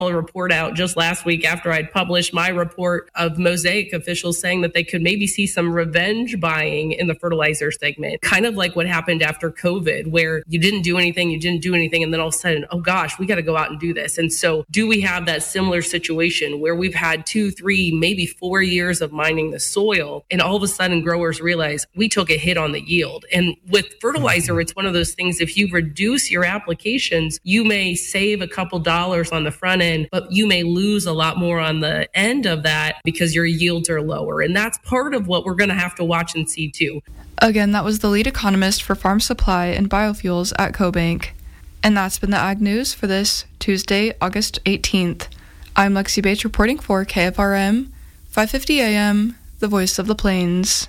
a report out just last week after I'd published my report of Mosaic officials saying that they could maybe see some revenge buying in the fertilizer segment, kind of like what happened after COVID, where you didn't do anything, and then all of a sudden, oh gosh, we got to go out and do this. And so do we have that similar situation where we've had 2, 3, maybe 4 years of mining the soil, and all of a sudden growers realize we took a hit on the yield? And with fertilizer, it's one of those things, if you reduce your applications, you may save a couple dollars on the front end, but you may lose a lot more on the end of that because your yields are lower. And that's part of what we're going to have to watch and see too. Again, that was the lead economist for farm supply and biofuels at CoBank. And that's been the Ag News for this Tuesday, August 18th. I'm Lexi Bates reporting for KFRM, 550 AM, the voice of the plains.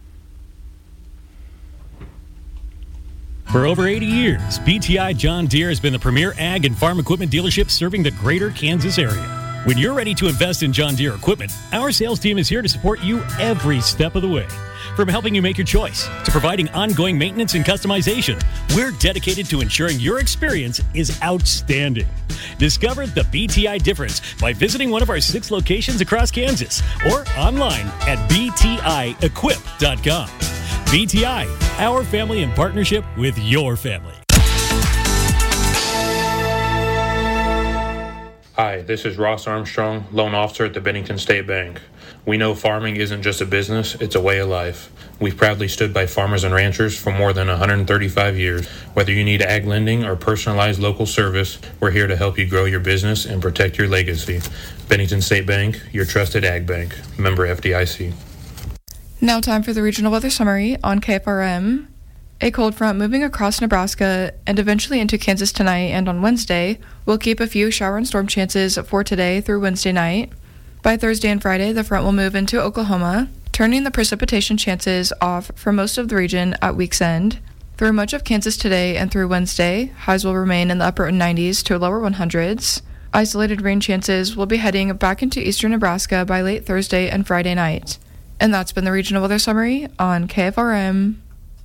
For over 80 years, BTI John Deere has been the premier ag and farm equipment dealership serving the greater Kansas area. When you're ready to invest in John Deere equipment, our sales team is here to support you every step of the way. From helping you make your choice to providing ongoing maintenance and customization, we're dedicated to ensuring your experience is outstanding. Discover the BTI difference by visiting one of our 6 locations across Kansas or online at btiequip.com. BTI, our family in partnership with your family. Hi, this is Ross Armstrong, loan officer at the Bennington State Bank. We know farming isn't just a business, it's a way of life. We've proudly stood by farmers and ranchers for more than 135 years. Whether you need ag lending or personalized local service, we're here to help you grow your business and protect your legacy. Bennington State Bank, your trusted ag bank. Member FDIC. Now time for the regional weather summary on KFRM. A cold front moving across Nebraska and eventually into Kansas tonight and on Wednesday will keep a few shower and storm chances for today through Wednesday night. By Thursday and Friday, the front will move into Oklahoma, turning the precipitation chances off for most of the region at week's end. Through much of Kansas today and through Wednesday, highs will remain in the upper 90s to lower 100s. Isolated rain chances will be heading back into eastern Nebraska by late Thursday and Friday night. And that's been the regional weather summary on KFRM.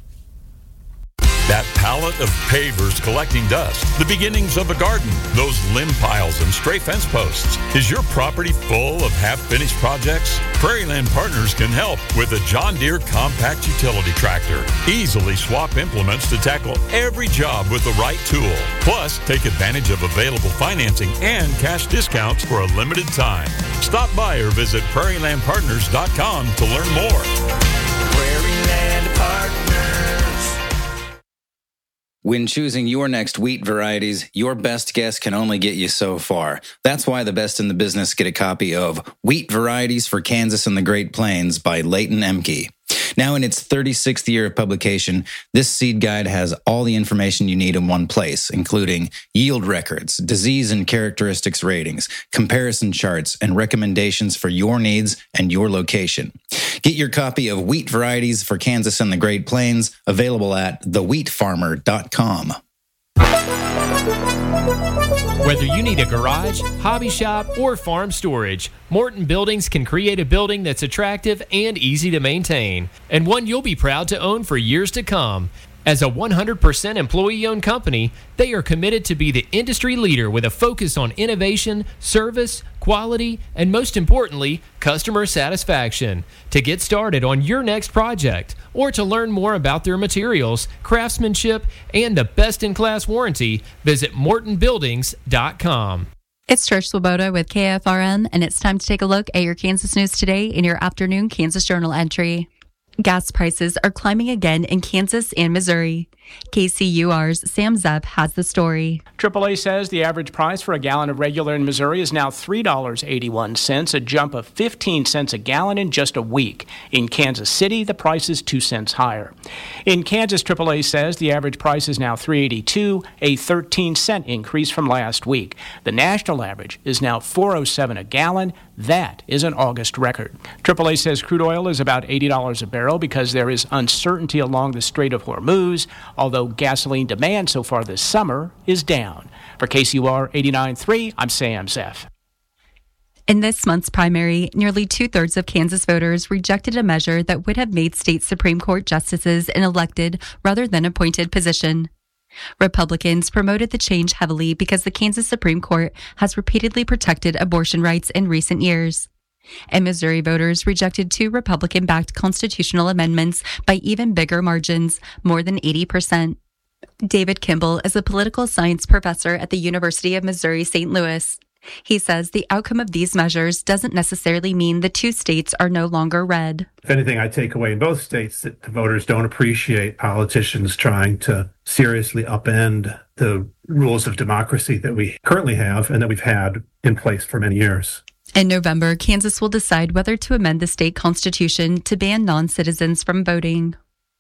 That pallet of pavers collecting dust, the beginnings of a garden, those limb piles and stray fence posts. Is your property full of half-finished projects? Prairieland Partners can help with a John Deere compact utility tractor. Easily swap implements to tackle every job with the right tool. Plus, take advantage of available financing and cash discounts for a limited time. Stop by or visit prairielandpartners.com to learn more. Prairieland Partners. When choosing your next wheat varieties, your best guess can only get you so far. That's why the best in the business get a copy of Wheat Varieties for Kansas and the Great Plains by Leighton Emke. Now in its 36th year of publication, this seed guide has all the information you need in one place, including yield records, disease and characteristics ratings, comparison charts, and recommendations for your needs and your location. Get your copy of Wheat Varieties for Kansas and the Great Plains, available at thewheatfarmer.com. Whether you need a garage, hobby shop, or farm storage, Morton Buildings can create a building that's attractive and easy to maintain, and one you'll be proud to own for years to come. As a 100% employee-owned company, they are committed to be the industry leader with a focus on innovation, service, quality, and most importantly, customer satisfaction. To get started on your next project, or to learn more about their materials, craftsmanship, and the best-in-class warranty, visit MortonBuildings.com. It's Trish Swoboda with KFRM, and it's time to take a look at your Kansas news today in your afternoon Kansas Journal entry. Gas prices are climbing again in Kansas and Missouri. KCUR's Sam Zepp has the story. AAA says the average price for a gallon of regular in Missouri is now $3.81, a jump of 15 cents a gallon in just a week. In Kansas City, the price is 2 cents higher. In Kansas, AAA says the average price is now $3.82, a 13-cent increase from last week. The national average is now $4.07 a gallon. That is an August record. AAA says crude oil is about $80 a barrel because there is uncertainty along the Strait of Hormuz, although gasoline demand so far this summer is down. For KCUR 89.3, I'm Sam Zeff. In this month's primary, nearly two-thirds of Kansas voters rejected a measure that would have made state Supreme Court justices an elected rather than appointed position. Republicans promoted the change heavily because the Kansas Supreme Court has repeatedly protected abortion rights in recent years. And Missouri voters rejected 2 Republican-backed constitutional amendments by even bigger margins, more than 80%. David Kimball is a political science professor at the University of Missouri St. Louis. He says the outcome of these measures doesn't necessarily mean the 2 states are no longer red. If anything, I take away in both states that the voters don't appreciate politicians trying to seriously upend the rules of democracy that we currently have and that we've had in place for many years. In November, Kansas will decide whether to amend the state constitution to ban non-citizens from voting.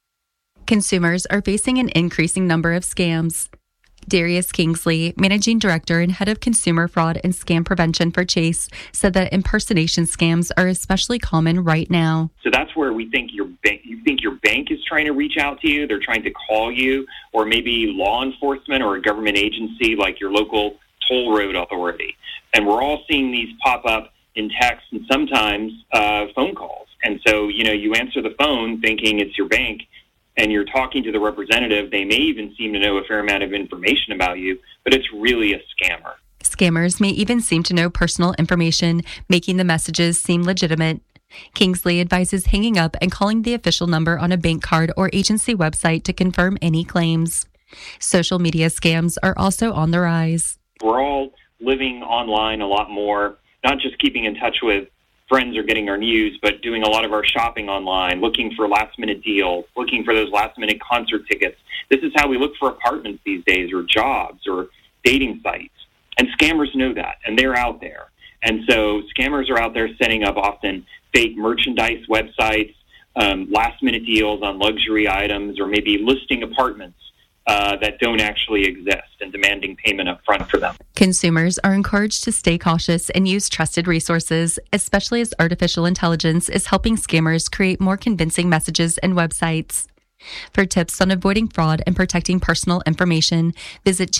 Consumers are facing an increasing number of scams. Darius Kingsley, Managing Director and Head of Consumer Fraud and Scam Prevention for Chase, said that impersonation scams are especially common right now. So that's where we think you think your bank is trying to reach out to you. They're trying to call you, or maybe law enforcement or a government agency like your local toll road authority. And we're all seeing these pop up in text and sometimes phone calls. And so, you answer the phone thinking it's your bank, and you're talking to the representative. They may even seem to know a fair amount of information about you, but it's really a scammer. Scammers may even seem to know personal information, making the messages seem legitimate. Kingsley advises hanging up and calling the official number on a bank card or agency website to confirm any claims. Social media scams are also on the rise. We're all living online a lot more, not just keeping in touch with friends or getting our news, but doing a lot of our shopping online, looking for last-minute deals, looking for those last-minute concert tickets. This is how we look for apartments these days, or jobs, or dating sites. And scammers know that, and they're out there. And so scammers are out there setting up often fake merchandise websites, last-minute deals on luxury items, or maybe listing apartments that don't actually exist and demanding payment up front for them. Consumers are encouraged to stay cautious and use trusted resources, especially as artificial intelligence is helping scammers create more convincing messages and websites. For tips on avoiding fraud and protecting personal information, visit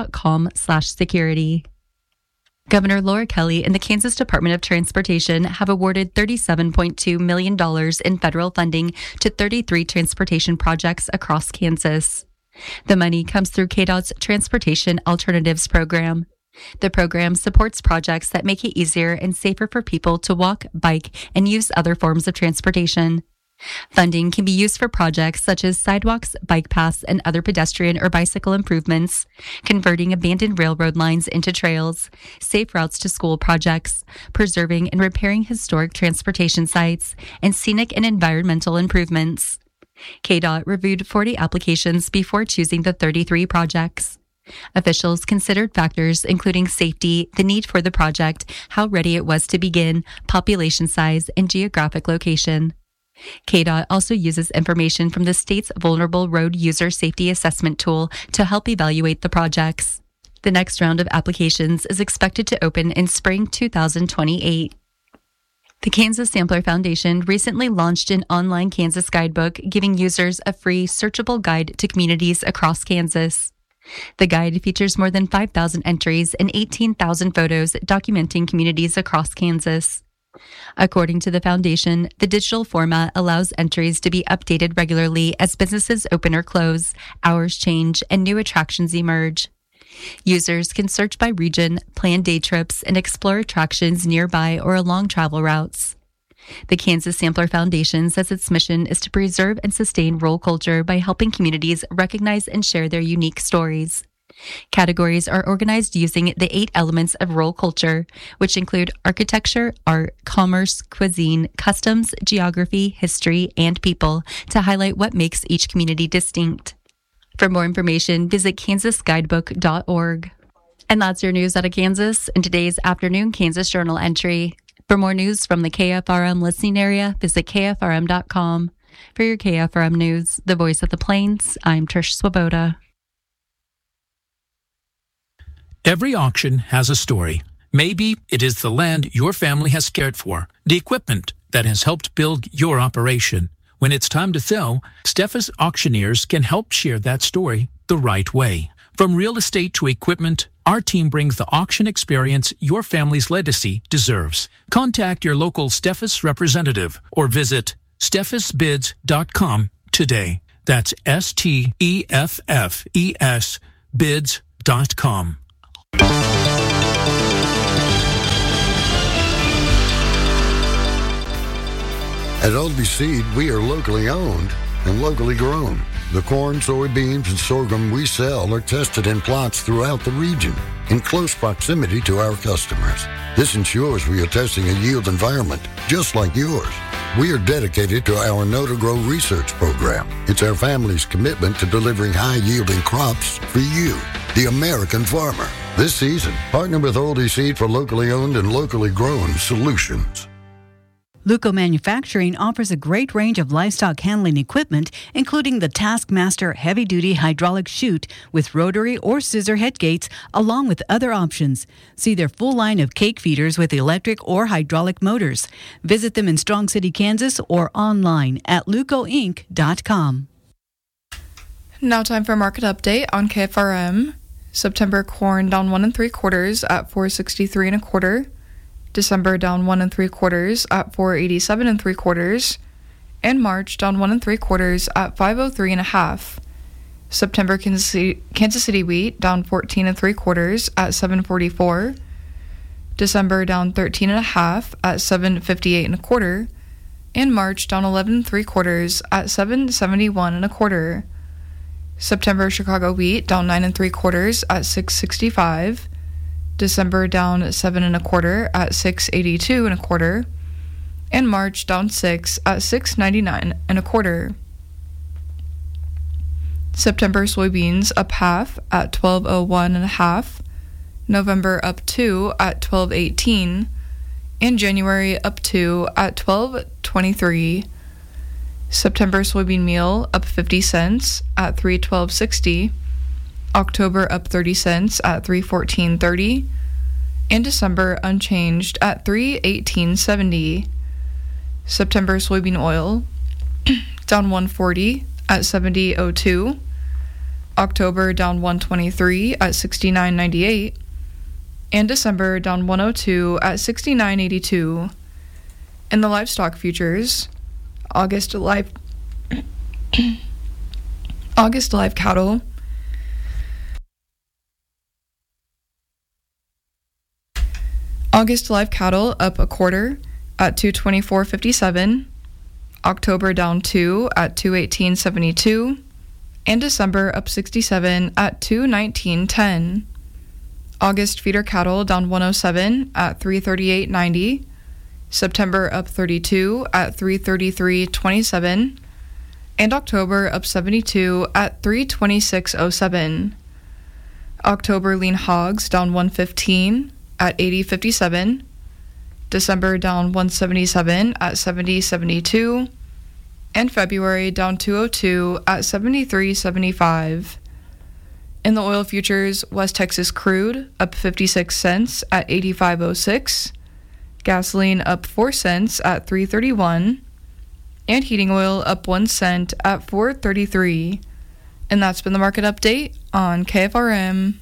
chase.com/security. Governor Laura Kelly and the Kansas Department of Transportation have awarded $37.2 million in federal funding to 33 transportation projects across Kansas. The money comes through KDOT's Transportation Alternatives Program. The program supports projects that make it easier and safer for people to walk, bike, and use other forms of transportation. Funding can be used for projects such as sidewalks, bike paths, and other pedestrian or bicycle improvements, converting abandoned railroad lines into trails, safe routes to school projects, preserving and repairing historic transportation sites, and scenic and environmental improvements. KDOT reviewed 40 applications before choosing the 33 projects. Officials considered factors including safety, the need for the project, how ready it was to begin, population size, and geographic location. KDOT also uses information from the state's Vulnerable Road User Safety Assessment tool to help evaluate the projects. The next round of applications is expected to open in spring 2028. The Kansas Sampler Foundation recently launched an online Kansas guidebook giving users a free searchable guide to communities across Kansas. The guide features more than 5,000 entries and 18,000 photos documenting communities across Kansas. According to the foundation, the digital format allows entries to be updated regularly as businesses open or close, hours change, and new attractions emerge. Users can search by region, plan day trips, and explore attractions nearby or along travel routes. The Kansas Sampler Foundation says its mission is to preserve and sustain rural culture by helping communities recognize and share their unique stories. Categories are organized using the 8 elements of rural culture, which include architecture, art, commerce, cuisine, customs, geography, history, and people, to highlight what makes each community distinct. For more information, visit kansasguidebook.org. And that's your news out of Kansas in today's afternoon Kansas Journal entry. For more news from the KFRM listening area, visit kfrm.com. For your KFRM news, the voice of the Plains, I'm Trish Swoboda. Every auction has a story. Maybe it is the land your family has cared for, the equipment that has helped build your operation. When it's time to sell, Steffes Auctioneers can help share that story the right way. From real estate to equipment, our team brings the auction experience your family's legacy deserves. Contact your local Steffes representative or visit steffesbids.com today. That's STEFFES bids.com. At Oldby Seed, we are locally owned and locally grown. The corn, soybeans, and sorghum we sell are tested in plots throughout the region in close proximity to our customers. This ensures we are testing a yield environment just like yours. We are dedicated to our Know to Grow research program. It's our family's commitment to delivering high-yielding crops for you, the American farmer. This season, partner with Oldby Seed for locally owned and locally grown solutions. Luco Manufacturing offers a great range of livestock handling equipment, including the Taskmaster heavy-duty hydraulic chute with rotary or scissor head gates, along with other options. See their full line of cake feeders with electric or hydraulic motors. Visit them in Strong City, Kansas, or online at lucoinc.com. Now time for a market update on KFRM. September corn down 1 3/4 at $4.63 1/4. December down 1 3/4 at $4.87 3/4, and March down 1 3/4 at $5.03 1/2. September Kansas City wheat down 14 3/4 at $7.44. December down 13 1/2 at $7.58 1/4, and March down 11 3/4 at $7.71 1/4. September Chicago wheat down 9 3/4 at $6.65. December down 7 1/4 at $6.82 1/4, and March down 6 at $6.99 1/4. September soybeans up half at $12.01 1/2, November up 2 at $12.18, and January up 2 at $12.23. September soybean meal up 50 cents at $3.1260. October up 30 cents at $3.1430, and December unchanged at $3.1870. September soybean oil down 140 at $70.02. October down 123 at $69.98, and December down 102 at $69.82. In the livestock futures, August live cattle August live cattle up 1/4 at $224.57, October down 2 at $218.72, and December up 67 at $219.10. August feeder cattle down 107 at $338.90, September up 32 at $333.27, and October up 72 at $326.07. October lean hogs down 115 at $80.57, December down 177 at $70.72, and February down 202 at $73.75. In the oil futures, West Texas crude up 56 cents at $85.06, gasoline up 4 cents at $3.31, and heating oil up 1 cent at $4.33. And that's been the market update on KFRM.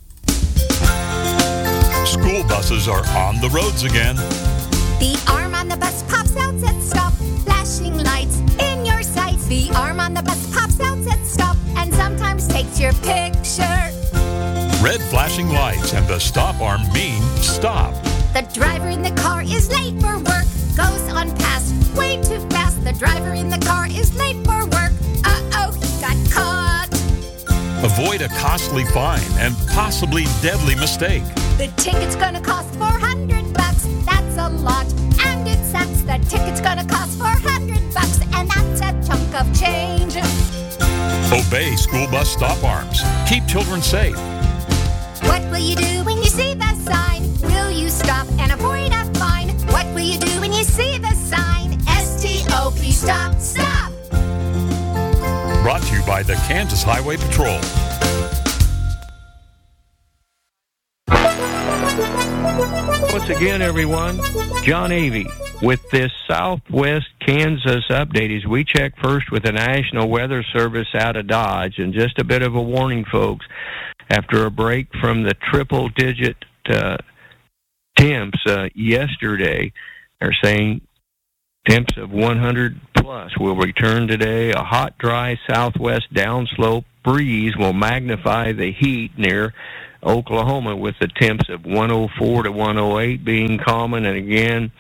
School buses are on the roads again. The arm on the bus pops out at stop, flashing lights in your sights. The arm on the bus pops out at stop and sometimes takes your picture. Red flashing lights and the stop arm mean stop. The driver in the car is late for work, goes on past way too fast. The driver in the car is late for work. Uh-oh, he got caught. Avoid a costly fine and possibly deadly mistake. The ticket's gonna cost $400. That's a lot, and it sucks. The ticket's gonna cost $400, and that's a chunk of change. Obey school bus stop arms. Keep children safe. What will you do when you see the sign? Will you stop and avoid a fine? What will you do when you see the sign? S-T-O-P, stop, stop. Brought to you by the Kansas Highway Patrol. Once again, everyone, John Avey with this Southwest Kansas update as we check first with the National Weather Service out of Dodge. And just a bit of a warning, folks, after a break from the triple-digit temps yesterday, they're saying temps of 100 plus will return today. A hot, dry southwest downslope breeze will magnify the heat near Oklahoma, with the temps of 104 to 108 being common. And again,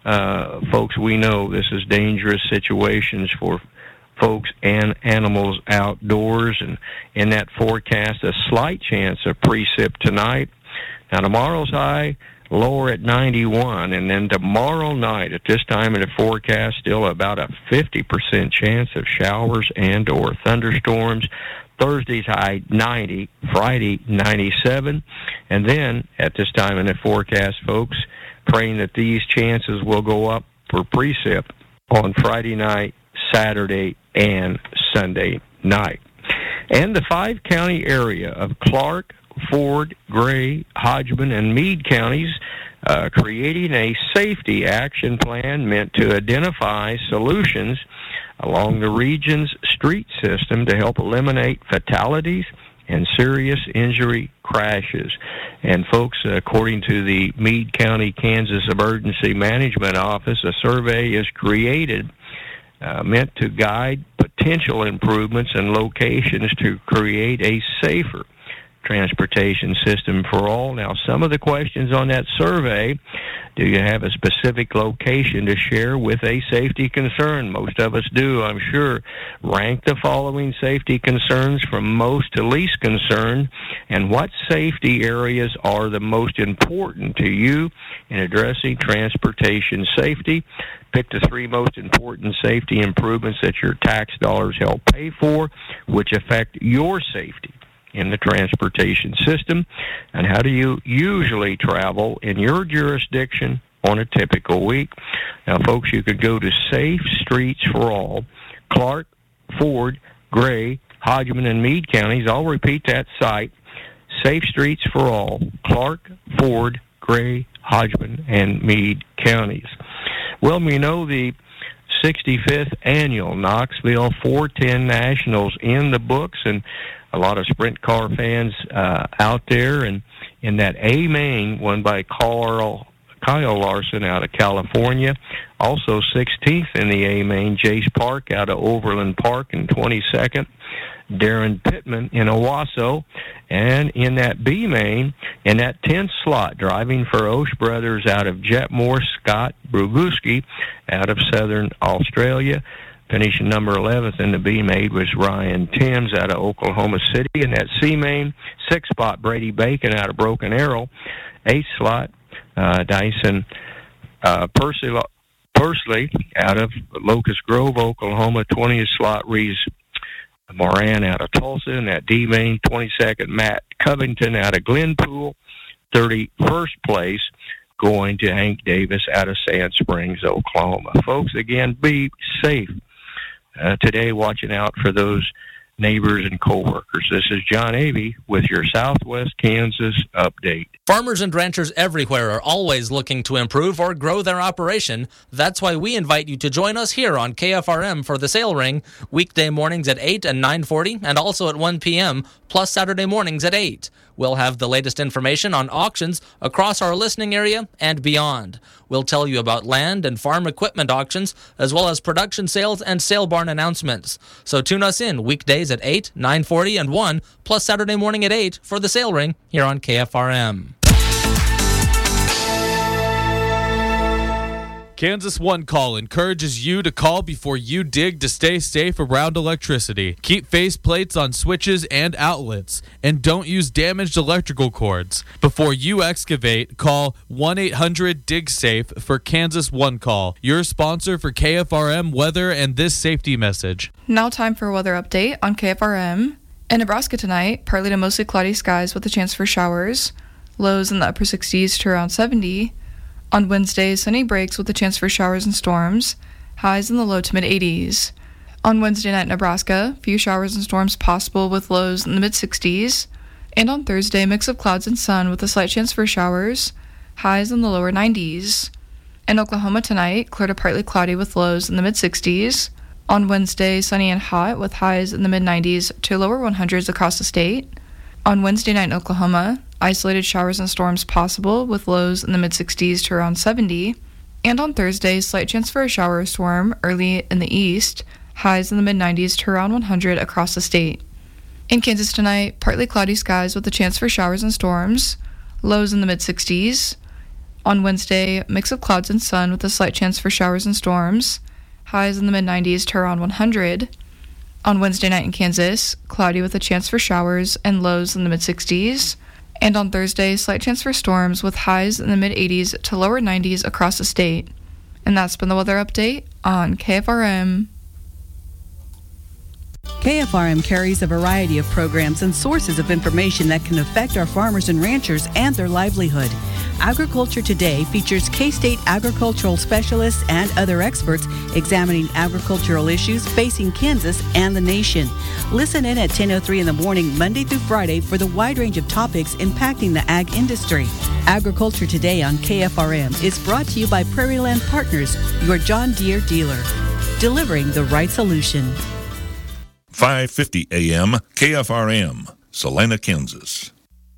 folks, we know this is dangerous situations for folks and animals outdoors. And in that forecast, a slight chance of precip tonight. Now, tomorrow's high, lower at 91. And then tomorrow night, at this time in the forecast, still about a 50% chance of showers and or thunderstorms. Thursday's high 90, Friday 97, and then at this time in the forecast, folks, praying that these chances will go up for precip on Friday night, Saturday, and Sunday night. And the 5-county area of Clark, Ford, Gray, Hodgman, and Meade counties creating a safety action plan meant to identify solutions along the region's street system to help eliminate fatalities and serious injury crashes. And folks, according to the Meade County, Kansas Emergency Management Office, a survey is created meant to guide potential improvements and locations to create a safer transportation system for all. Now, some of the questions on that survey: do you have a specific location to share with a safety concern? Most of us do, I'm sure. Rank the following safety concerns from most to least concern, and what safety areas are the most important to you in addressing transportation safety. Pick the 3 most important safety improvements that your tax dollars help pay for, which affect your safety in the transportation system. And how do you usually travel in your jurisdiction on a typical week? Now, folks, you could go to Safe Streets for All, Clark, Ford, Gray, Hodgman, and Meade counties. I'll repeat that site: Safe Streets for All, Clark, Ford, Gray, Hodgman, and Meade counties. Well, we know the 65th annual Knoxville 410 Nationals in the books, and a lot of sprint car fans out there. And in that A main, won by Kyle Larson out of California. Also 16th in the A main, Jace Park out of Overland Park, and 22nd, Darren Pittman in Owasso. And in that B main, in that 10th slot, driving for Osh Brothers out of Jetmore, Scott Bruguski out of Southern Australia. Finishing number 11th in the B main was Ryan Timms out of Oklahoma City. In that C main, 6th spot, Brady Bacon out of Broken Arrow. 8th slot, Dyson Pursley out of Locust Grove, Oklahoma. 20th slot, Reese Moran out of Tulsa. In that D main, 22nd, Matt Covington out of Glenpool. 31st place going to Hank Davis out of Sand Springs, Oklahoma. Folks, again, be safe today, watching out for those neighbors and coworkers. This is John Avey with your Southwest Kansas update. Farmers and ranchers everywhere are always looking to improve or grow their operation. That's why we invite you to join us here on KFRM for the Sale Ring, weekday mornings at 8 and 9:40, and also at 1 p.m., plus Saturday mornings at 8. We'll have the latest information on auctions across our listening area and beyond. We'll tell you about land and farm equipment auctions, as well as production sales and sale barn announcements. So tune us in weekdays at 8, 9:40, and 1, plus Saturday morning at 8 for the Sale Ring here on KFRM. Kansas One Call encourages you to call before you dig to stay safe around electricity. Keep face plates on switches and outlets, and don't use damaged electrical cords. Before you excavate, call 1-800-DIG-SAFE for Kansas One Call, your sponsor for KFRM weather and this safety message. Now time for a weather update on KFRM. In Nebraska tonight, partly to mostly cloudy skies with a chance for showers. Lows in the upper 60s to around 70. On Wednesday, sunny breaks with a chance for showers and storms, highs in the low to mid-80s. On Wednesday night, Nebraska, few showers and storms possible with lows in the mid-60s. And on Thursday, mix of clouds and sun with a slight chance for showers, highs in the lower 90s. In Oklahoma tonight, clear to partly cloudy with lows in the mid-60s. On Wednesday, sunny and hot with highs in the mid-90s to lower 100s across the state. On Wednesday night in Oklahoma, isolated showers and storms possible with lows in the mid-60s to around 70. And on Thursday, slight chance for a shower or storm early in the east, highs in the mid-90s to around 100 across the state. In Kansas tonight, partly cloudy skies with a chance for showers and storms, lows in the mid-60s. On Wednesday, mix of clouds and sun with a slight chance for showers and storms, highs in the mid-90s to around 100. On Wednesday night in Kansas, cloudy with a chance for showers and lows in the mid-60s. And on Thursday, slight chance for storms with highs in the mid-80s to lower 90s across the state. And that's been the weather update on KFRM. KFRM carries a variety of programs and sources of information that can affect our farmers and ranchers and their livelihood. Agriculture Today features K-State agricultural specialists and other experts examining agricultural issues facing Kansas and the nation. Listen in at 10:03 in the morning, Monday through Friday, for the wide range of topics impacting the ag industry. Agriculture Today on KFRM is brought to you by Prairie Land Partners, your John Deere dealer, delivering the right solution. 5:50 a.m. KFRM, Salina, Kansas.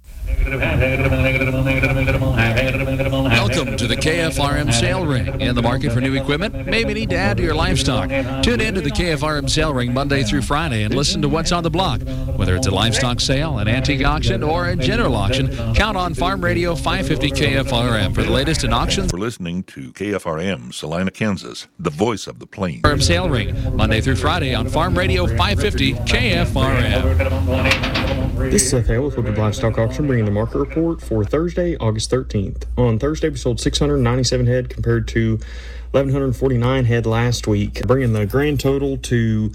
Welcome to the KFRM Sale Ring. In the market for new equipment? Maybe need to add to your livestock. Tune in to the KFRM Sale Ring Monday through Friday and listen to what's on the block. Whether it's a livestock sale, an antique auction, or a general auction, count on Farm Radio 550 KFRM for the latest in auctions. For listening to KFRM, Salina, Kansas, the voice of the plains. KFRM Sale Ring, Monday through Friday on Farm Radio 550 KFRM. This is Seth Hale with Woodward Livestock Auction, bringing the market report for Thursday, August 13th. On Thursday, we sold 697 head compared to 1,149 head last week, bringing the grand total to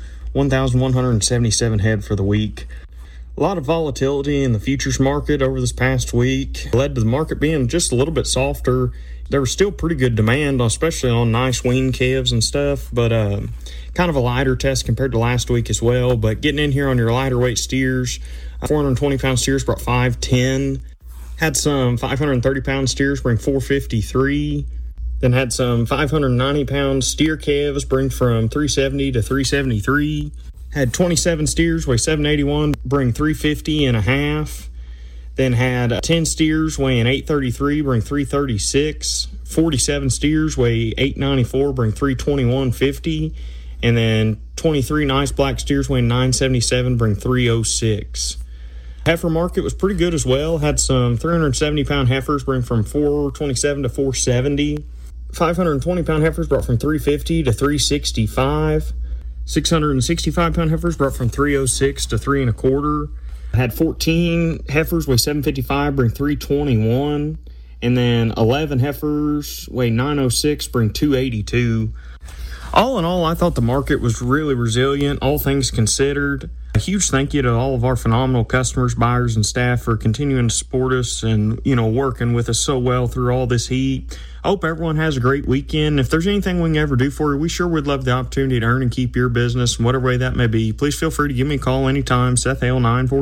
1,177 head for the week. A lot of volatility in the futures market over this past week led to the market being just a little bit softer. There was still pretty good demand, especially on nice wean calves and stuff, but kind of a lighter test compared to last week as well. But getting in here on your lighter weight steers, 420-pound steers brought 510. Had some 530-pound steers bring 453. Then had some 590-pound steer calves bring from 370 to 373. Had 27 steers weigh 781, bring 350 and a half. Then had 10 steers weighing 833, bring 336. 47 steers weigh 894, bring 321.50. And then 23 nice black steers weighing 977, bring 306. Heifer market was pretty good as well. Had some 370-pound heifers bring from 427 to 470. 520-pound heifers brought from 350 to 365. 665-pound heifers brought from 306 to 3 1/4. Had 14 heifers weigh 755, bring 321. And then 11 heifers weigh 906, bring 282. All in all, I thought the market was really resilient, all things considered. A huge thank you to all of our phenomenal customers, buyers, and staff for continuing to support us and, working with us so well through all this heat. I hope everyone has a great weekend. If there's anything we can ever do for you, we sure would love the opportunity to earn and keep your business in whatever way that may be. Please feel free to give me a call anytime. Seth Hale,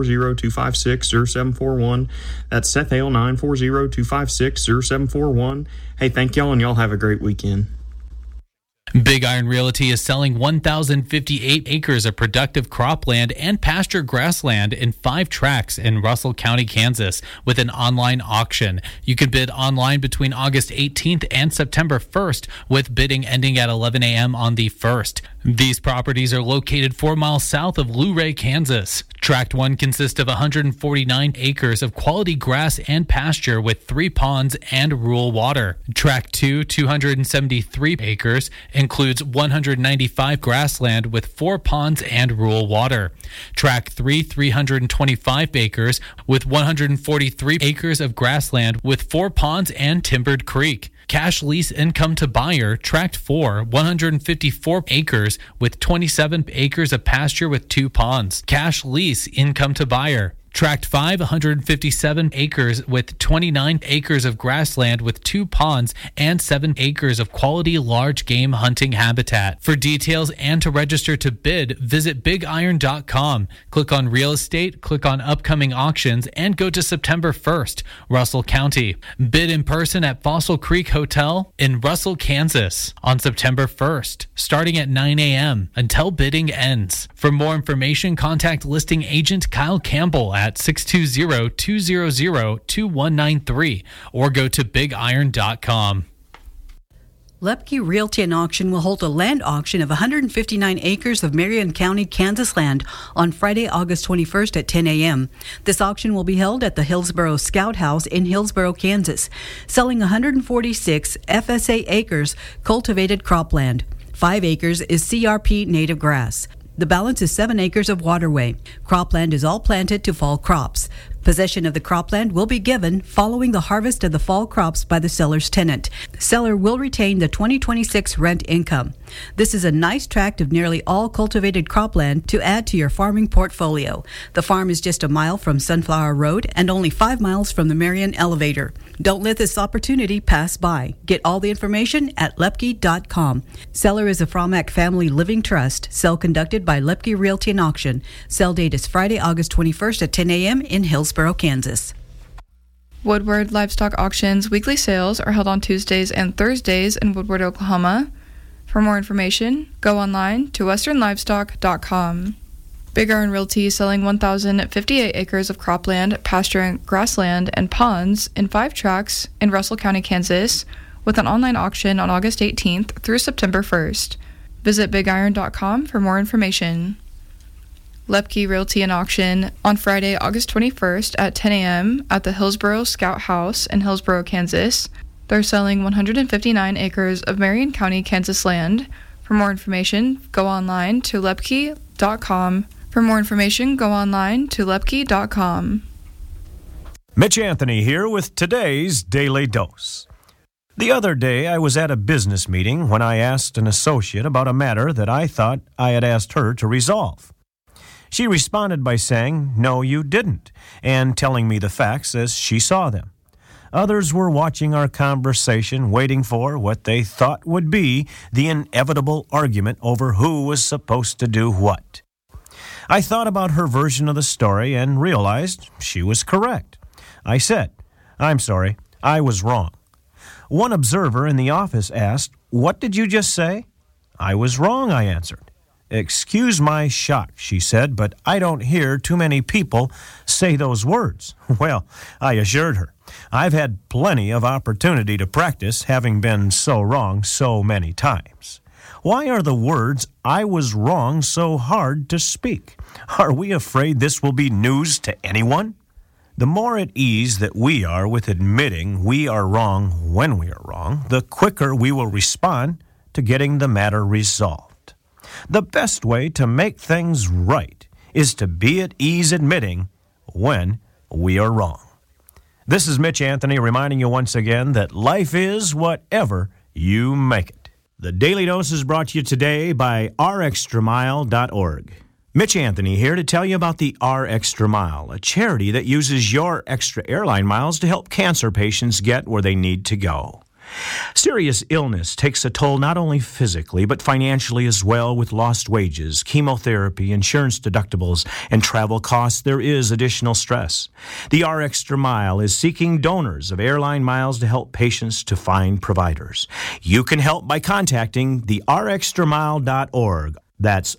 940-256-0741. That's Seth Hale, 940-256-0741. Hey, thank y'all, and y'all have a great weekend. Big Iron Realty is selling 1,058 acres of productive cropland and pasture grassland in 5 tracts in Russell County, Kansas, with an online auction. You can bid online between August 18th and September 1st, with bidding ending at 11 a.m. on the 1st. These properties are located 4 miles south of Luray, Kansas. Tract 1 consists of 149 acres of quality grass and pasture with 3 ponds and rural water. Tract 2, 273 acres, includes 195 grassland with 4 ponds and rural water. Tract 3, 325 acres with 143 acres of grassland with 4 ponds and timbered creek. Cash lease income to buyer, Tract 4, 154 acres with 27 acres of pasture with 2 ponds. Cash lease income to buyer. Tract 5, 157 acres with 29 acres of grassland with 2 ponds and 7 acres of quality large game hunting habitat. For details and to register to bid, visit bigiron.com. Click on real estate, click on upcoming auctions, and go to September 1st, Russell County. Bid in person at Fossil Creek Hotel in Russell, Kansas on September 1st, starting at 9 a.m. until bidding ends. For more information, contact listing agent Kyle Campbell at 620-200-2193 or go to bigiron.com. Lepke Realty and Auction will hold a land auction of 159 acres of Marion County, Kansas land on Friday, August 21st at 10 a.m. This auction will be held at the Hillsboro Scout House in Hillsboro, Kansas, selling 146 FSA acres cultivated cropland. 5 acres is CRP native grass. The balance is 7 acres of waterway. Cropland is all planted to fall crops. Possession of the cropland will be given following the harvest of the fall crops by the seller's tenant. Seller will retain the 2026 rent income. This is a nice tract of nearly all cultivated cropland to add to your farming portfolio. The farm is just a mile from Sunflower Road and only 5 miles from the Marion Elevator. Don't let this opportunity pass by. Get all the information at lepke.com. Seller is a Fromack Family Living Trust, sale conducted by Lepke Realty and Auction. Sale date is Friday, August 21st at 10 a.m. in Hillsboro, Kansas. Woodward Livestock Auctions weekly sales are held on Tuesdays and Thursdays in Woodward, Oklahoma. For more information, go online to westernlivestock.com. Big Iron Realty is selling 1,058 acres of cropland, pasture and grassland, and ponds in 5 tracts in Russell County, Kansas, with an online auction on August 18th through September 1st. Visit bigiron.com for more information. Lepke Realty and Auction on Friday, August 21st at 10 a.m. at the Hillsboro Scout House in Hillsboro, Kansas. They're selling 159 acres of Marion County, Kansas land. For more information, go online to lepke.com. Mitch Anthony here with today's Daily Dose. The other day, I was at a business meeting when I asked an associate about a matter that I thought I had asked her to resolve. She responded by saying, "No, you didn't," and telling me the facts as she saw them. Others were watching our conversation, waiting for what they thought would be the inevitable argument over who was supposed to do what. I thought about her version of the story and realized she was correct. I said, "I'm sorry, I was wrong." One observer in the office asked, "What did you just say?" "I was wrong," I answered. "Excuse my shock," she said, "but I don't hear too many people say those words." Well, I assured her, I've had plenty of opportunity to practice, having been so wrong so many times. Why are the words "I was wrong" so hard to speak? Are we afraid this will be news to anyone? The more at ease that we are with admitting we are wrong when we are wrong, the quicker we will respond to getting the matter resolved. The best way to make things right is to be at ease admitting when we are wrong. This is Mitch Anthony reminding you once again that life is whatever you make it. The Daily Dose is brought to you today by rextramile.org. Mitch Anthony here to tell you about the R Extra Mile, a charity that uses your extra airline miles to help cancer patients get where they need to go. Serious illness takes a toll not only physically, but financially as well. With lost wages, chemotherapy, insurance deductibles, and travel costs, there is additional stress. The R Extra Mile is seeking donors of airline miles to help patients to find providers. You can help by contacting the rextramile.org. That's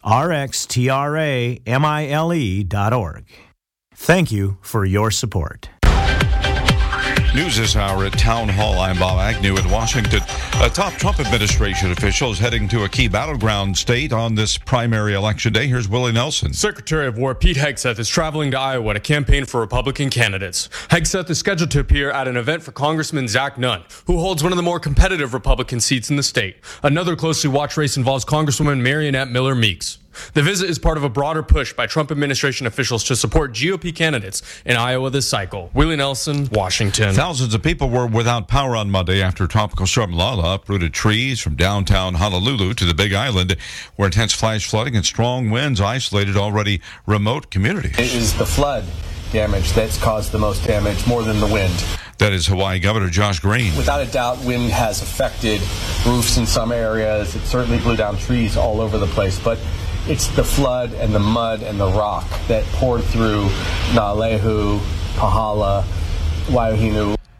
rextramile.org. Thank you for your support. News this hour at Town Hall. I'm Bob Agnew in Washington. A top Trump administration official is heading to a key battleground state on this primary election day. Here's Willie Nelson. Secretary of War Pete Hegseth is traveling to Iowa to campaign for Republican candidates. Hegseth is scheduled to appear at an event for Congressman Zach Nunn, who holds one of the more competitive Republican seats in the state. Another closely watched race involves Congresswoman Marionette Miller Meeks. The visit is part of a broader push by Trump administration officials to support GOP candidates in Iowa this cycle. Willie Nelson, Washington. Thousands of people were without power on Monday after Tropical Storm Lala uprooted trees from downtown Honolulu to the Big Island, where intense flash flooding and strong winds isolated already remote communities. It is the flood damage that's caused the most damage, more than the wind. That is Hawaii Governor Josh Green. Without a doubt, wind has affected roofs in some areas. It certainly blew down trees all over the place, but it's the flood and the mud and the rock that poured through Na'alehu, Pahala, Waiohinu.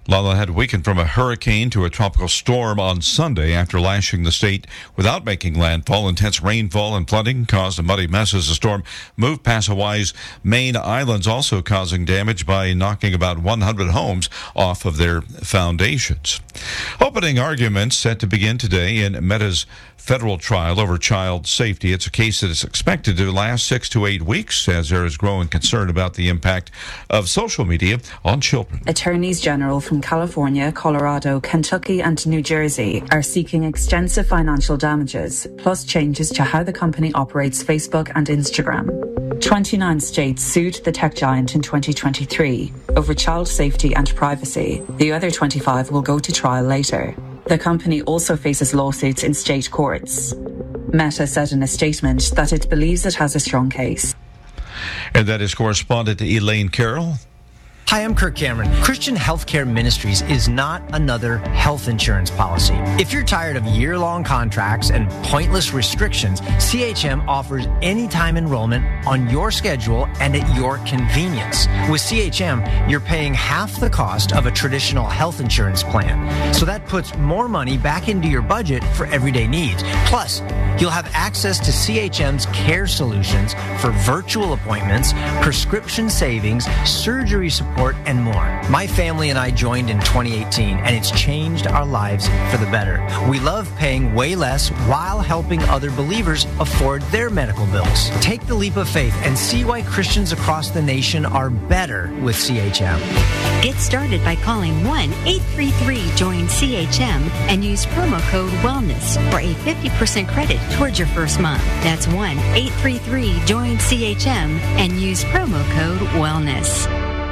Lala had weakened from a hurricane to a tropical storm on Sunday after lashing the state without making landfall. Intense rainfall and flooding caused a muddy mess as the storm moved past Hawaii's main islands, also causing damage by knocking about 100 homes off of their foundations. Opening arguments set to begin today in Meta's federal trial over child safety. It's a case that is expected to last 6 to 8 weeks as there is growing concern about the impact of social media on children. Attorneys General from California, Colorado, Kentucky, and New Jersey are seeking extensive financial damages, plus changes to how the company operates Facebook and Instagram. 29 states sued the tech giant in 2023 over child safety and privacy. The other 25 will go to trial later. The company also faces lawsuits in state courts. Meta said in a statement that it believes it has a strong case. And that is correspondent Elaine Carroll. Hi, I'm Kirk Cameron. Christian Healthcare Ministries is not another health insurance policy. If you're tired of year-long contracts and pointless restrictions, CHM offers anytime enrollment on your schedule and at your convenience. With CHM, you're paying half the cost of a traditional health insurance plan. So that puts more money back into your budget for everyday needs. Plus, you'll have access to CHM's care solutions for virtual appointments, prescription savings, surgery support, and more. My family and I joined in 2018, and it's changed our lives for the better. We love paying way less while helping other believers afford their medical bills. Take the leap of faith and see why Christians across the nation are better with CHM. Get started by calling 1-833-JOIN-CHM and use promo code WELLNESS for a 50% credit towards your first month. That's 1-833-JOIN-CHM and use promo code WELLNESS.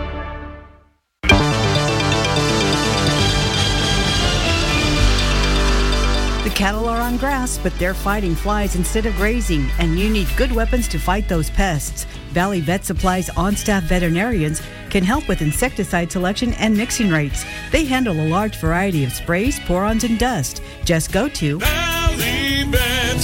The cattle are on grass, but they're fighting flies instead of grazing, and you need good weapons to fight those pests. Valley Vet Supply's on-staff veterinarians can help with insecticide selection and mixing rates. They handle a large variety of sprays, pour-ons, and dust. Just go to Valley Vet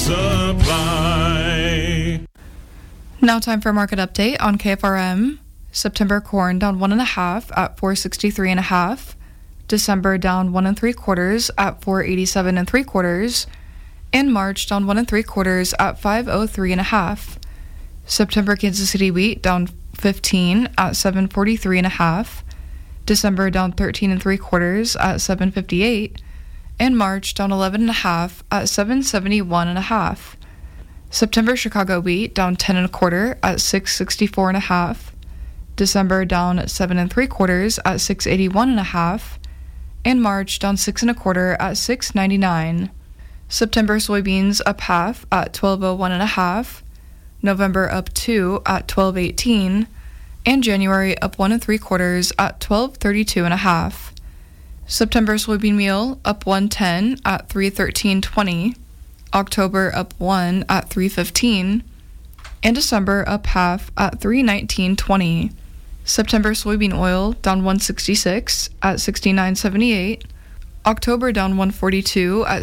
Supply. Now time for a market update on KFRM. September corn down 1.5 at $463.5. December down 1 3/4 at $487 3/4, and March down 1 3/4 at $503.5. September Kansas City wheat down 15 at $743.5. December down 13 3/4 at $758, and March down 11.5 at $771.5. September Chicago wheat down 10 1/4 at $664.5. December down 7 3/4 at $681.5. and March down 6 1/4 at $699. September soybeans up half at $1201.5, November up 2 at $1218, and January up 1 3/4 at $1232.5. September soybean meal up 110 at $313.20, October up 1 at $315, and December up half at $319.20. September soybean oil down 166 at $69.78, October down 142 at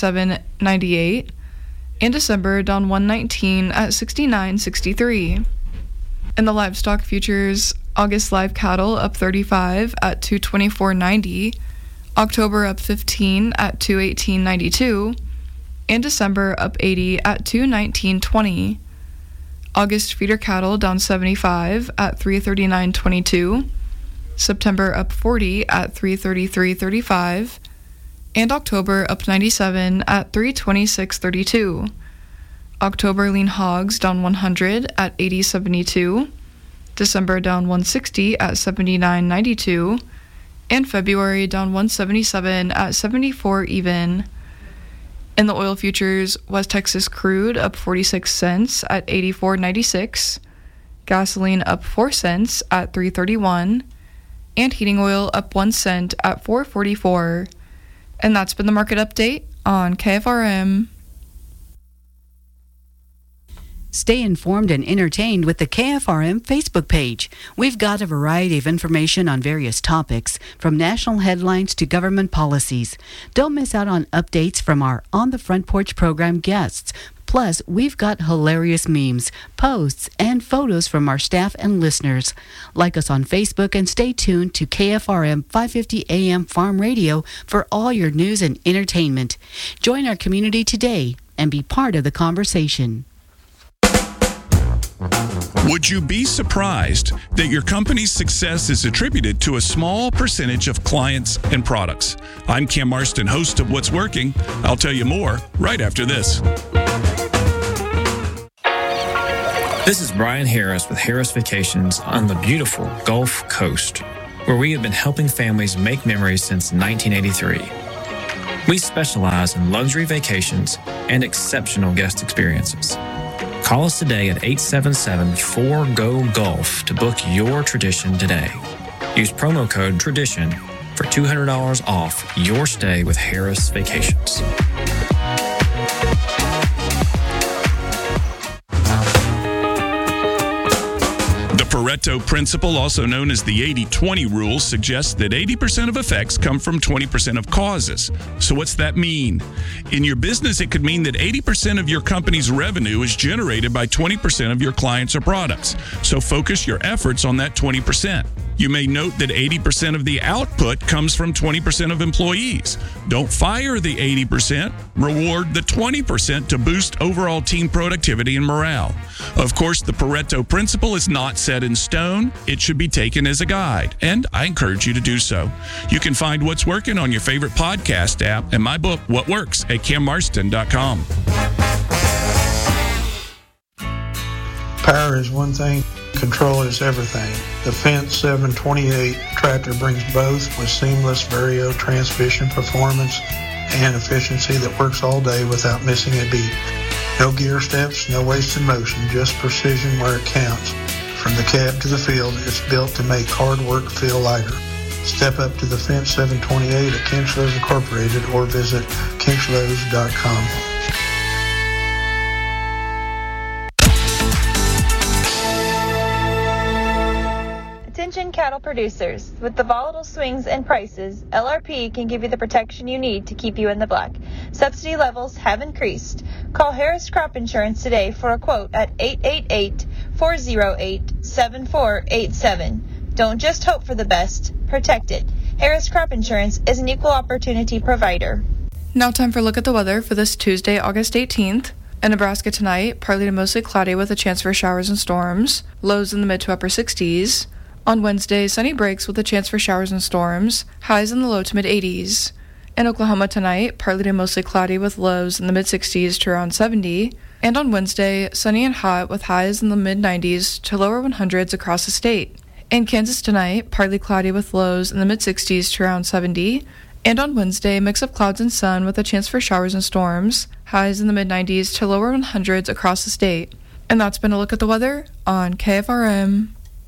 $67.98, and December down 119 at $69.63. In the livestock futures, August live cattle up 35 at $224.90, October up 15 at $218.92, and December up 80 at $219.20. August feeder cattle down 75 at $339.22, September up 40 at $333.35, and October up 97 at $326.32. October lean hogs down 100 at $80.72, December down 160 at $79.92, and February down 177 at 74 even. In the oil futures, West Texas crude up 46 cents at 84.96, gasoline up 4 cents at 3.31, and heating oil up 1 cent at 4.44. And that's been the market update on KFRM. Stay informed and entertained with the KFRM Facebook page. We've got a variety of information on various topics, from national headlines to government policies. Don't miss out on updates from our On the Front Porch program guests. Plus, we've got hilarious memes, posts, and photos from our staff and listeners. Like us on Facebook and stay tuned to KFRM 550 AM Farm Radio for all your news and entertainment. Join our community today and be part of the conversation. Would you be surprised that your company's success is attributed to a small percentage of clients and products? I'm Cam Marston, host of What's Working. I'll tell you more right after this. This is Brian Harris with Harris Vacations on the beautiful Gulf Coast, where we have been helping families make memories since 1983. We specialize in luxury vacations and exceptional guest experiences. Call us today at 877-4GO-GULF to book your tradition today. Use promo code TRADITION for $200 off your stay with Harris Vacations. The Pareto principle, also known as the 80-20 rule, suggests that 80% of effects come from 20% of causes. So what's that mean? In your business, it could mean that 80% of your company's revenue is generated by 20% of your clients or products. So focus your efforts on that 20%. You may note that 80% of the output comes from 20% of employees. Don't fire the 80%, reward the 20% to boost overall team productivity and morale. Of course, the Pareto principle is not set in stone. It should be taken as a guide, and I encourage you to do so. You can find What's Working on your favorite podcast app and my book, What Works, at cammarston.com. Power is one thing. Control is everything. The Fendt 728 tractor brings both with seamless Vario transmission performance and efficiency that works all day without missing a beat. No gear steps, no wasted motion, just precision where it counts. From the cab to the field, it's built to make hard work feel lighter. Step up to the Fendt 728 at Kinchlows Incorporated or visit kinchlows.com. Attention cattle producers. With the volatile swings in prices, LRP can give you the protection you need to keep you in the black. Subsidy levels have increased. Call Harris Crop Insurance today for a quote at 888-408-7487. Don't just hope for the best, protect it. Harris Crop Insurance is an equal opportunity provider. Now time for a look at the weather for this Tuesday, August 18th. In Nebraska tonight, partly to mostly cloudy with a chance for showers and storms. Lows in the mid to upper 60s. On Wednesday, sunny breaks with a chance for showers and storms, highs in the low to mid-80s. In Oklahoma tonight, partly to mostly cloudy with lows in the mid-60s to around 70. And on Wednesday, sunny and hot with highs in the mid-90s to lower 100s across the state. In Kansas tonight, partly cloudy with lows in the mid-60s to around 70. And on Wednesday, mix of clouds and sun with a chance for showers and storms, highs in the mid-90s to lower 100s across the state. And that's been a look at the weather on KFRM.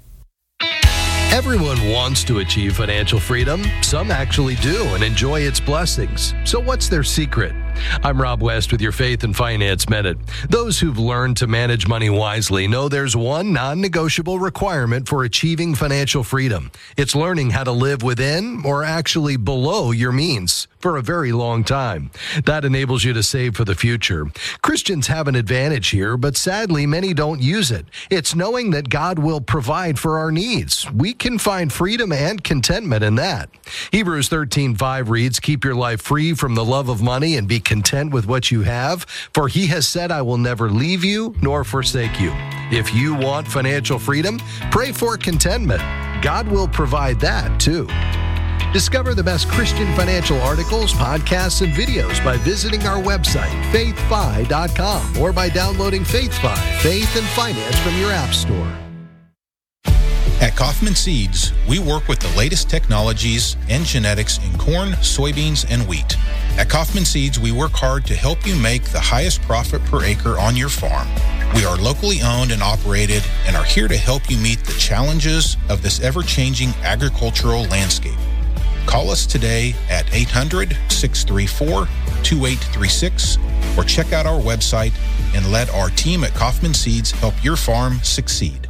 Everyone wants to achieve financial freedom. Some actually do and enjoy its blessings. So what's their secret? I'm Rob West with your Faith and Finance Minute. Those who've learned to manage money wisely know there's one non-negotiable requirement for achieving financial freedom. It's learning how to live within or actually below your means for a very long time. That enables you to save for the future. Christians have an advantage here, but sadly, many don't use it. It's knowing that God will provide for our needs. We can find freedom and contentment in that. Hebrews 13:5 reads, "Keep your life free from the love of money and be content with what you have, for he has said, I will never leave you nor forsake you." If you want financial freedom, pray for contentment. God will provide that too. Discover the best Christian financial articles, podcasts, and videos by visiting our website, faithfi.com, or by downloading FaithFi, Faith and Finance, from your app store. At Kaufman Seeds, we work with the latest technologies and genetics in corn, soybeans, and wheat. At Kaufman Seeds, we work hard to help you make the highest profit per acre on your farm. We are locally owned and operated and are here to help you meet the challenges of this ever-changing agricultural landscape. Call us today at 800-634-2836 or check out our website and let our team at Kaufman Seeds help your farm succeed.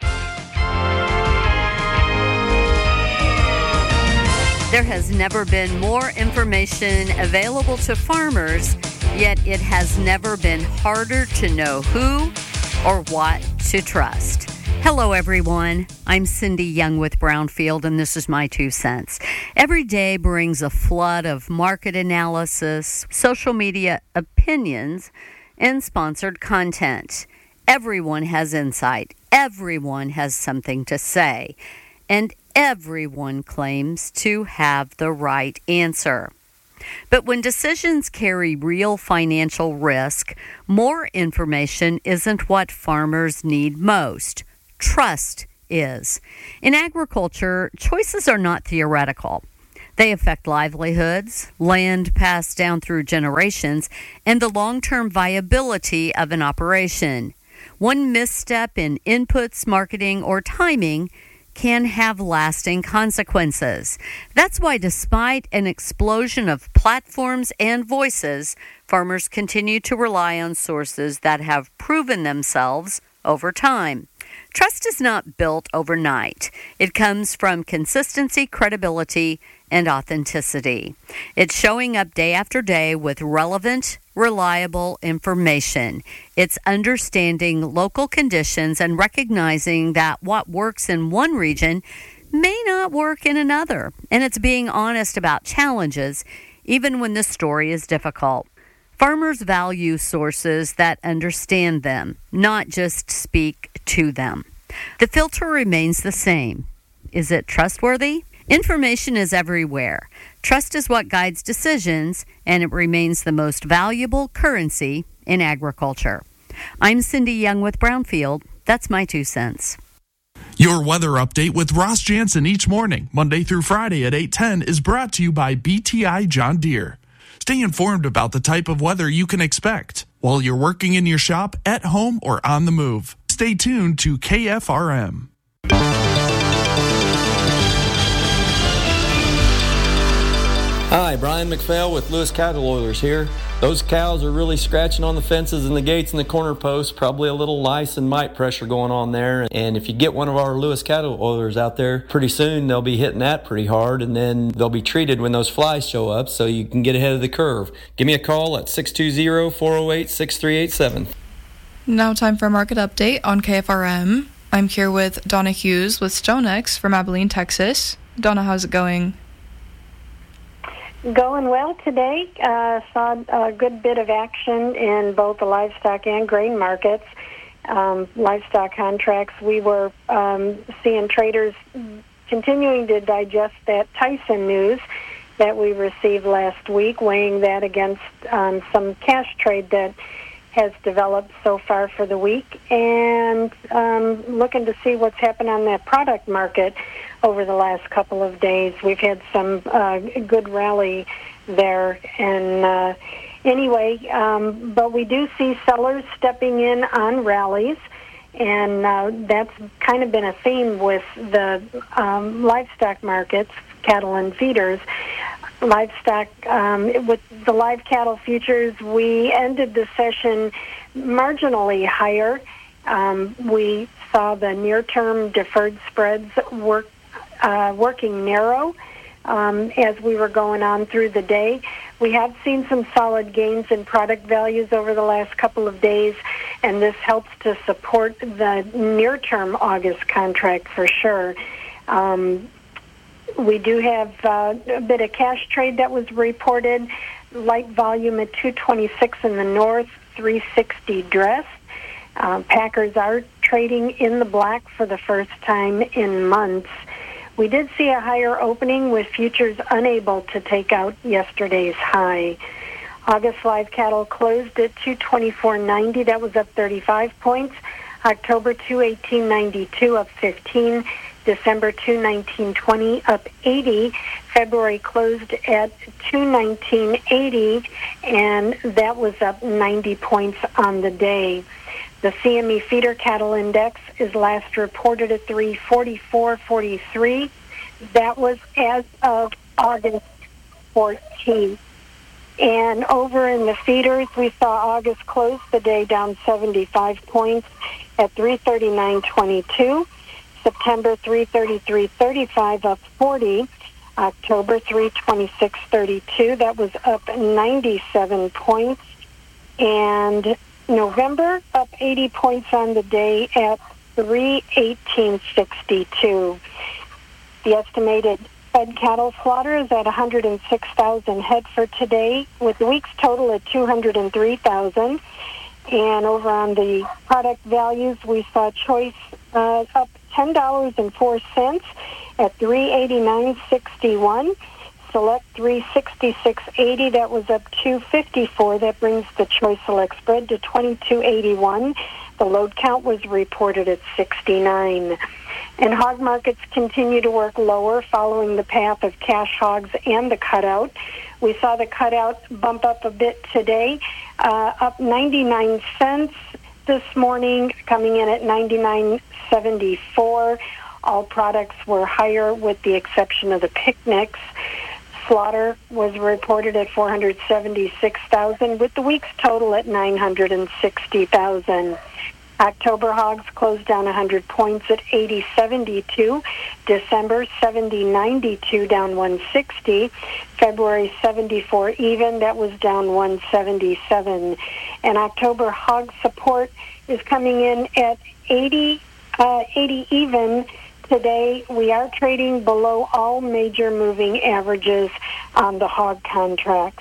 There has never been more information available to farmers, yet it has never been harder to know who or what to trust. Hello, everyone. I'm Cindy Young with Brownfield, and this is my 2 cents. Every day brings a flood of market analysis, social media opinions, and sponsored content. Everyone has insight. Everyone has something to say. And everyone claims to have the right answer. But when decisions carry real financial risk, more information isn't what farmers need most. Trust is. In agriculture, choices are not theoretical. They affect livelihoods, land passed down through generations, and the long-term viability of an operation. One misstep in inputs, marketing, or timing can have lasting consequences. That's why despite an explosion of platforms and voices, farmers continue to rely on sources that have proven themselves over time. Trust is not built overnight. It comes from consistency, credibility, and authenticity. It's showing up day after day with relevant, reliable information. It's understanding local conditions and recognizing that what works in one region may not work in another. And it's being honest about challenges, even when the story is difficult. Farmers value sources that understand them, not just speak to them. The filter remains the same. Is it trustworthy? Information is everywhere. Trust is what guides decisions, and it remains the most valuable currency in agriculture. I'm Cindy Young with Brownfield. That's my 2 cents. Your weather update with Ross Jansen each morning, Monday through Friday at 8:10, is brought to you by BTI John Deere. Stay informed about the type of weather you can expect while you're working in your shop, at home, or on the move. Stay tuned to KFRM. Hi, Brian McPhail with Lewis Cattle Oilers here. Those cows are really scratching on the fences and the gates and the corner posts, probably a little lice and mite pressure going on there. And if you get one of our Lewis Cattle Oilers out there, pretty soon they'll be hitting that pretty hard, and then they'll be treated when those flies show up so you can get ahead of the curve. Give me a call at 620-408-6387. Now time for a market update on KFRM. I'm here with Donna Hughes with StoneX from Abilene, Texas. Donna, how's it going? Going well today. Saw a good bit of action in both the livestock and grain markets. Livestock contracts, we were seeing traders continuing to digest that Tyson news that we received last week, weighing that against some cash trade that has developed so far for the week, and looking to see what's happened on that product market over the last couple of days. We've had some good rally there, and but we do see sellers stepping in on rallies, and that's kind of been a theme with the livestock markets, cattle and feeders. Livestock, with the live cattle futures, we ended the session marginally higher. We saw the near-term deferred spreads working narrow as we were going on through the day. We have seen some solid gains in product values over the last couple of days, and this helps to support the near-term August contract for sure. We do have a bit of cash trade that was reported. Light volume at 226 in the north, 360 dressed. Packers are trading in the black for the first time in months. We did see a higher opening with futures unable to take out yesterday's high. August live cattle closed at 224.90. That was up 35 points. October 218.92 up 15. December 219.20 up 80. February closed at 219.80, and that was up 90 points on the day. The CME feeder cattle index is last reported at 344.43. That was as of August 14th. And over in the feeders, we saw August close the day down 75 points at 339.22. September 333.35 up 40. October 326.32. That was up 97 points. And November up 80 points on the day at 318.62. The estimated fed cattle slaughter is at 106,000 head for today, with the week's total at 203,000. And over on the product values, we saw choice up $10.04 at $389.61. Select $366.80. That was up $2.54. That brings the choice select spread to $22.81. The load count was reported at 69. And hog markets continue to work lower, following the path of cash hogs and the cutout. We saw the cutout bump up a bit today, up 99 cents this morning, coming in at 99.74. All products were higher with the exception of the picnics. Slaughter was reported at 476,000, with the week's total at 960,000. October hogs closed down 100 points at 80.72. December 70.92, down 160. February 74 even, that was down 177. And October hog support is coming in at 80 even. Today we are trading below all major moving averages on the hog contracts.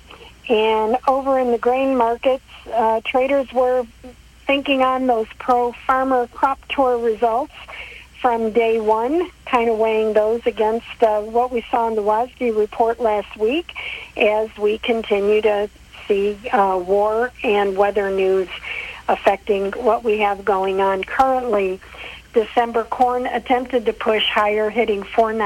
And over in the grain markets, traders were thinking on those pro-farmer crop tour results from day one, kind of weighing those against what we saw in the WASDE report last week as we continue to see war and weather news affecting what we have going on currently. December corn attempted to push higher, hitting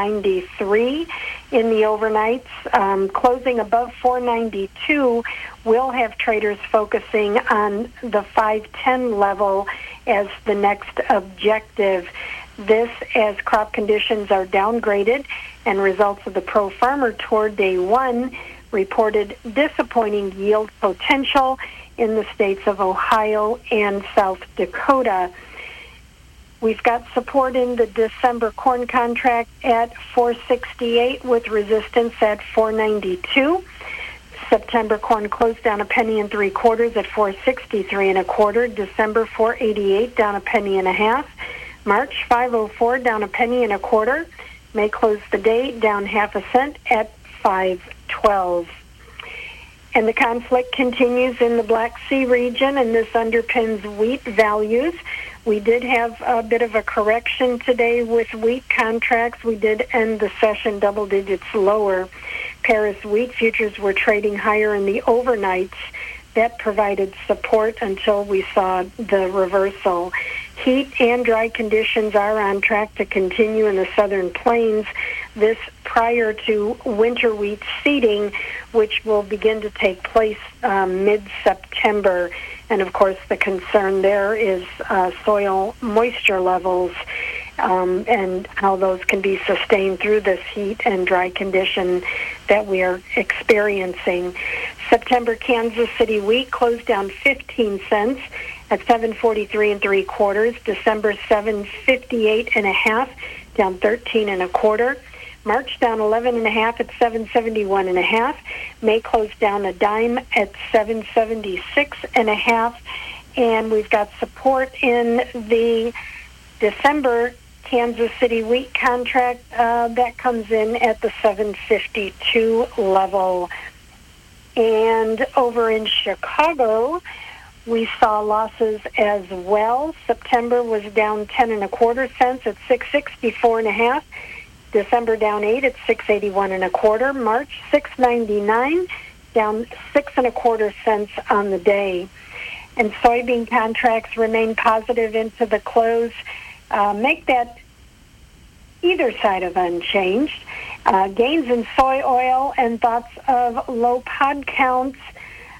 493 in the overnights, closing above 492. We'll have traders focusing on the 510 level as the next objective. This as crop conditions are downgraded and results of the pro-farmer tour day one reported disappointing yield potential in the states of Ohio and South Dakota. We've got support in the December corn contract at 468 with resistance at 492. September corn closed down a penny and 3/4 at 463 1/4. December 488 down a penny and a half. March 504 down a penny and 1/4. May close the day down 1/2 cent at 512. And the conflict continues in the Black Sea region, and this underpins wheat values. We did have a bit of a correction today with wheat contracts. We did end the session double digits lower. Paris wheat futures were trading higher in the overnights. That provided support until we saw the reversal. Heat and dry conditions are on track to continue in the southern plains. This prior to winter wheat seeding, which will begin to take place mid-September. And, of course, the concern there is soil moisture levels and how those can be sustained through this heat and dry condition that we are experiencing. September Kansas City wheat closed down 15 cents at 743 3/4. December 758 1/2, down 13 1/4. March down 11 1/2 at 771 1/2. May closed down a dime at 776 1/2. And we've got support in the December Kansas City wheat contract that comes in at the 752 level. And over in Chicago, we saw losses as well. September was down 10 1/4 cents at 664 1/2. December down 8 at 681 1/4. March 699, down 6 1/4 cents on the day. And soybean contracts remain positive into the close. Make that either side of unchanged. Gains in soy oil and thoughts of low pod counts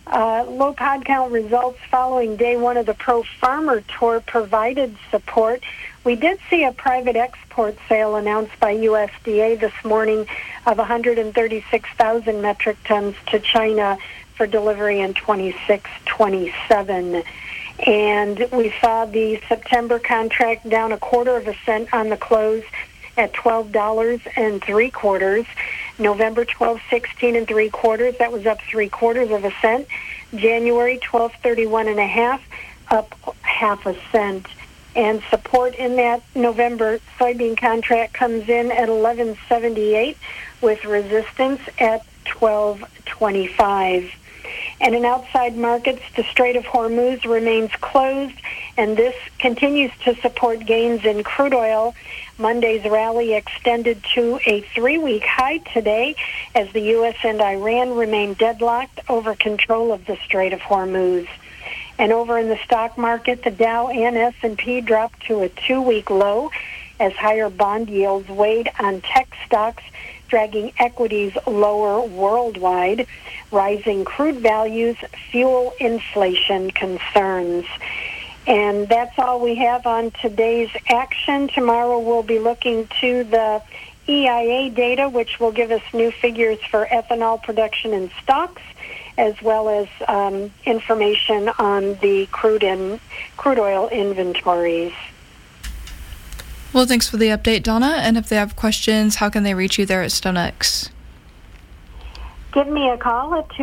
Low pod count results following day one of the Pro Farmer Tour provided support. We did see a private export sale announced by USDA this morning of 136,000 metric tons to China for delivery in 26-27. And we saw the September contract down 1/4 cent on the close at $12 3/4. November 12.16 3/4. That was up 3/4 cent. January 12.31 1/2, up 1/2 cent. And support in that November soybean contract comes in at 11.78 with resistance at 12.25. And in outside markets, the Strait of Hormuz remains closed, and this continues to support gains in crude oil. Monday's rally extended to a 3-week high today as the U.S. and Iran remain deadlocked over control of the Strait of Hormuz. And over in the stock market, the Dow and S&P dropped to a 2-week low as higher bond yields weighed on tech stocks, dragging equities lower worldwide. Rising crude values fuel inflation concerns. And that's all we have on today's action. Tomorrow we'll be looking to the EIA data, which will give us new figures for ethanol production in stocks, as well as information on the crude oil inventories. Well, thanks for the update, Donna. And if they have questions, how can they reach you there at StoneX? Give me a call at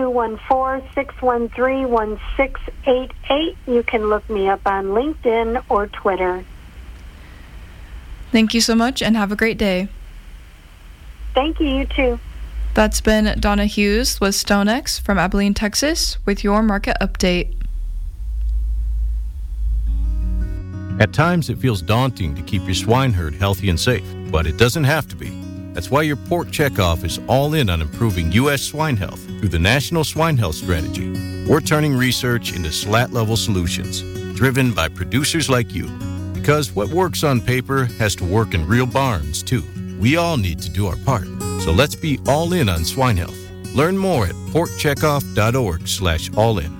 214-613-1688. You can look me up on LinkedIn or Twitter. Thank you so much and have a great day. Thank you, you too. That's been Donna Hughes with StoneX from Abilene, Texas, with your market update. At times, it feels daunting to keep your swine herd healthy and safe, but it doesn't have to be. That's why your Pork Checkoff is all in on improving U.S. swine health through the National Swine Health Strategy. We're turning research into SLAT-level solutions, driven by producers like you. Because what works on paper has to work in real barns, too. We all need to do our part. So let's be all in on swine health. Learn more at porkcheckoff.org/all-in.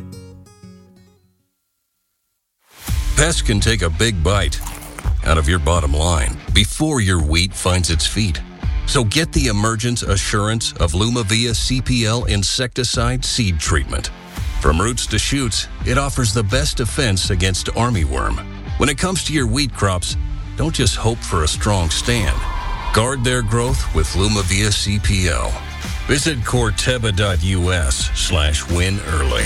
Pests can take a big bite out of your bottom line before your wheat finds its feet. So get the Emergence Assurance of Lumavia CPL insecticide seed treatment. From roots to shoots, it offers the best defense against armyworm. When it comes to your wheat crops, don't just hope for a strong stand. Guard their growth with Lumavia CPL. Visit Corteva.us/win early.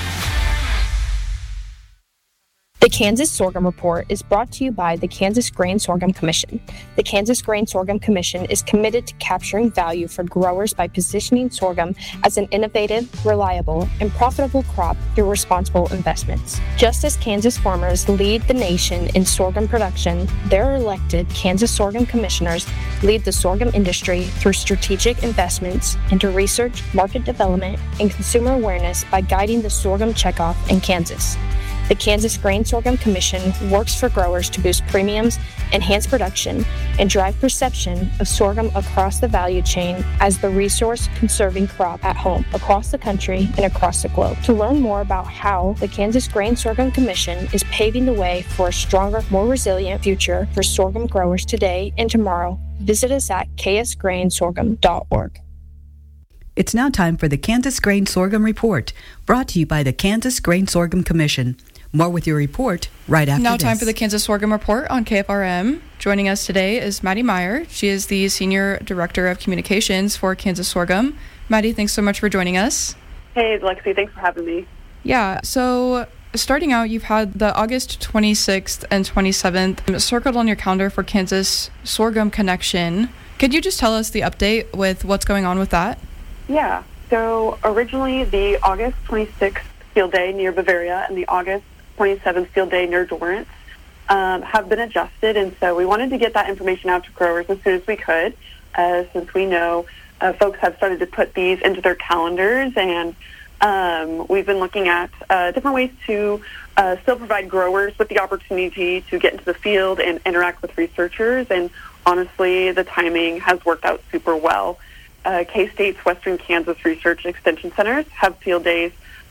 The Kansas Sorghum Report is brought to you by the Kansas Grain Sorghum Commission. The Kansas Grain Sorghum Commission is committed to capturing value for growers by positioning sorghum as an innovative, reliable, and profitable crop through responsible investments. Just as Kansas farmers lead the nation in sorghum production, their elected Kansas Sorghum Commissioners lead the sorghum industry through strategic investments into research, market development, and consumer awareness by guiding the sorghum checkoff in Kansas. The Kansas Grain Sorghum Commission works for growers to boost premiums, enhance production, and drive perception of sorghum across the value chain as the resource-conserving crop at home, across the country, and across the globe. To learn more about how the Kansas Grain Sorghum Commission is paving the way for a stronger, more resilient future for sorghum growers today and tomorrow, visit us at ksgrainsorghum.org. It's now time for the Kansas Grain Sorghum Report, brought to you by the Kansas Grain Sorghum Commission. More with your report right after Now this. time for the Kansas Sorghum Report on KFRM. Joining us today is Maddie Meyer. She is the Senior Director of Communications for Kansas Sorghum. Maddie, thanks so much for joining us. Hey, Lexi, thanks for having me. Yeah, so starting out, you've had the August 26th and 27th circled on your calendar for Kansas Sorghum Connection. Could you just tell us the update with what's going on with that? Yeah, so originally the August 26th field day near Bavaria and the August 27th field day near Dorrance have been adjusted, and so we wanted to get that information out to growers as soon as we could, since we know folks have started to put these into their calendars, and we've been looking at different ways to still provide growers with the opportunity to get into the field and interact with researchers, and honestly, the timing has worked out super well. K-State's Western Kansas Research Extension Centers have field days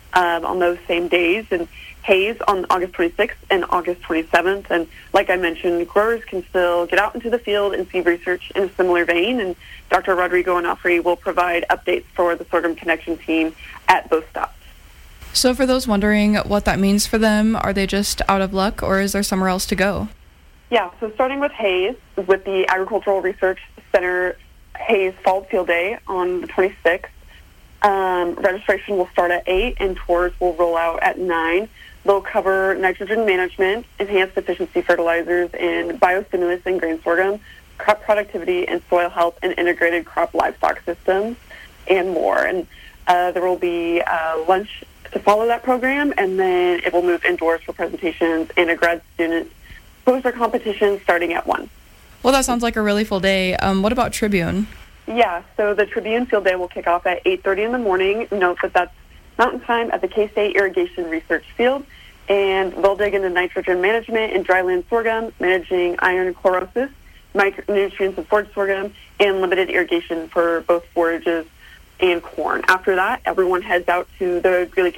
on those same days, and Hayes on August 26th and August 27th. And like I mentioned, growers can still get out into the field and see research in a similar vein, and Dr. Rodrigo Onofre will provide updates for the Sorghum Connection team at both stops. So for those wondering what that means for them, are they just out of luck, or is there somewhere else to go? Yeah, so starting with Hayes, with the Agricultural Research Center Hayes Fall Field Day on the 26th, registration will start at 8 and tours will roll out at 9. They'll cover nitrogen management, enhanced efficiency fertilizers, and biostimulus in grain sorghum, crop productivity and soil health, and integrated crop livestock systems, and more. And there will be lunch to follow that program, and then it will move indoors for presentations and a grad student poster competition starting at 1. Well, that sounds like a really full day. What about Tribune? Yeah, so the Tribune Field Day will kick off at 8:30 in the morning. Note that that's mountain time at the K-State Irrigation Research Field, and they'll dig into nitrogen management in dryland sorghum, managing iron chlorosis, micronutrients of forage sorghum, and limited irrigation for both forages and corn. After that, everyone heads out to the Greeley